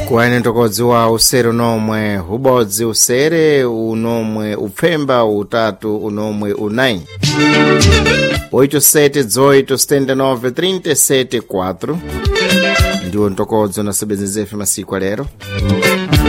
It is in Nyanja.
Kwene ntokodzi wa usere unomwe ubodzi usere unomwe upfemba utatu unomwe unai 87-18-79-37-4 ndiwo ntokodzo na sebenzezefe masiku alero